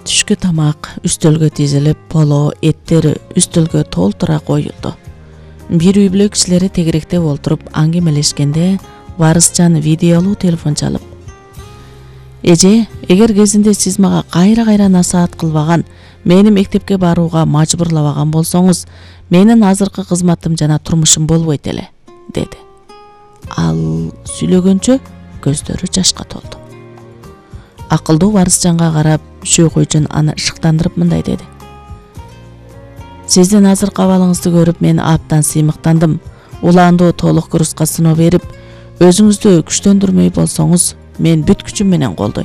Түшкү тамак үстөлгө тизилип, поло, эттери үстөлгө толтура коюлду. Бир үй бүлө кишилери тегеректеп олтуруп аңгемелешкенде Варысжан видеолуу телефон чалып: «Эже, эгер кезинде сиз мага кайра насаат кылбаган, мени мектепке барууга мажбурлабаган болсоңуз, менин азыркы кызматым жана турмушум болбойт эле», деди. Ал сүйлөгөнчө көздөрү жашка толду. Акылдуу Варысжанга карап, Шөйкөйжөн аны ышыктандырып мындай деди: «Сиздин азыркы абалыңызды көрүп мен абдан сыймыктандым. Улаандуу толук курска сыноо берип, өзүңүздү күчтөндүрмөй болсоңуз, мен бүт күчүм менен колдойм».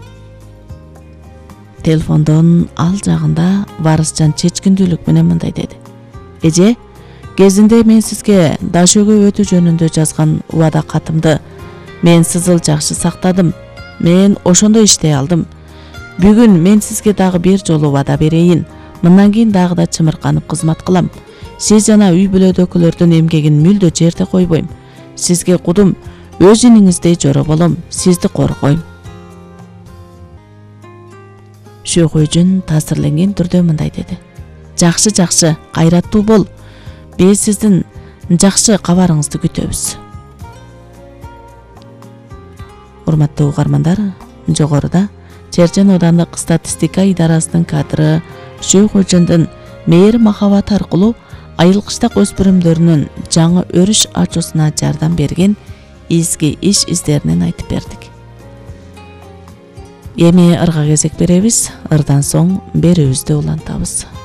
Телефондон ал жагында Варысжан чечкиндүүлүк менен мындай деди: «Эже, кезинде мен сизге Дашөөгө өтүү жөнүндө жазган убада катымды мен сызыл жакшы сактадым. Мен ошондо иштей алдым. Бүгүн мен сизге дагы бир жолу убада берейин. Мындан кийин дагы да чымырканып кызмат кылам. Сиз жана үй бүлөдөгүлөрдүн эмгегин мүлдө жерде койбойм. Сизге кудум, өз иниңиздей жора болом. Сизди коргойм». Шөйкөйжөн таасирленген түрдө мындай деди: «Жакшы, кайраттуу бол. Биз сиздин жакшы кабарыңызды күтөбүз». Урматтуу угармандар, жогоруда Черчен аудандык статистика идарасынын кадры Шөйкөйжөндүн мээри махабаты аркылуу айыл кыштак өспүрүмдөрүнүн жаңы өрүш ачуусуна жардам берген изги иш издеринен айтып бердик. Эми ырга кезек беребиз. Ырдан соң берүүбүздү улантабыз.